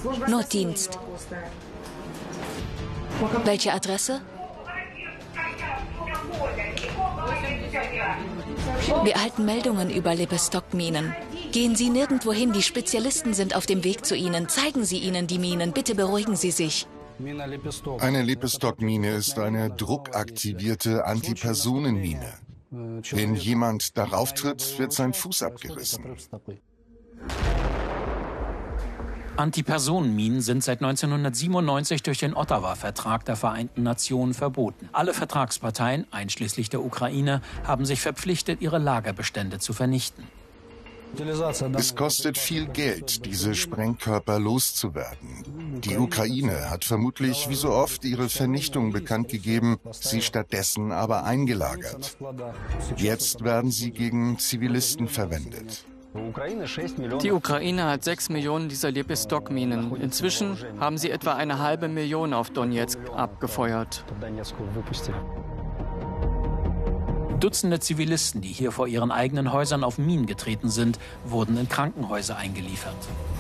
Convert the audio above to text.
Notdienst. Welche Adresse? Wir erhalten Meldungen über Lipestock-Minen. Gehen Sie nirgendwo hin, die Spezialisten sind auf dem Weg zu Ihnen. Zeigen Sie ihnen die Minen, bitte beruhigen Sie sich. Eine Lipestock-Mine ist eine druckaktivierte Antipersonenmine. Wenn jemand darauf tritt, wird sein Fuß abgerissen. Antipersonenminen sind seit 1997 durch den Ottawa-Vertrag der Vereinten Nationen verboten. Alle Vertragsparteien, einschließlich der Ukraine, haben sich verpflichtet, ihre Lagerbestände zu vernichten. Es kostet viel Geld, diese Sprengkörper loszuwerden. Die Ukraine hat vermutlich wie so oft ihre Vernichtung bekannt gegeben, sie stattdessen aber eingelagert. Jetzt werden sie gegen Zivilisten verwendet. Die Ukraine hat 6 Millionen dieser Lipestock-Minen. Inzwischen haben sie etwa 1,5 Million auf Donezk abgefeuert. Dutzende Zivilisten, die hier vor ihren eigenen Häusern auf Minen getreten sind, wurden in Krankenhäuser eingeliefert.